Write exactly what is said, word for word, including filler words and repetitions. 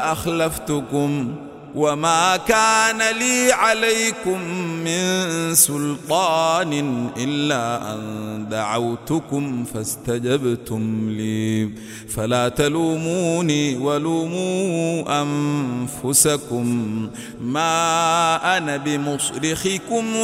أخلفتكم وما كان لي عليكم من سلطان إلا أن دعوتكم فاستجبتم لي فلا تلوموني ولوموا أنفسكم ما أنا بمصرخكم